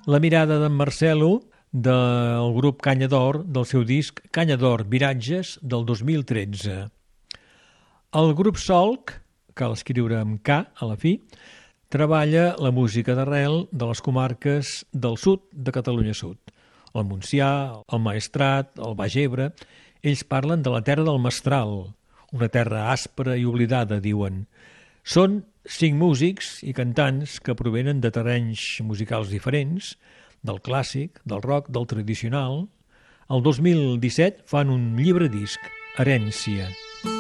la mirada d'en Marcelo del grup Canya d'Or del seu disc Canya d'Or Viratges del 2013. El grup Solc, cal escriure amb K a la fi, treballa la música d'arrel de les comarques del sud de Catalunya Sud. El Montsià, el Maestrat, el Baix Ebre. Ells parlen de la terra del Mestral, una terra àspera i oblidada, diuen. Són 5 músics i cantants que provenen de terrenys musicals diferents, del clàssic, del rock, del tradicional. El 2017 fan un llibre disc, Herència.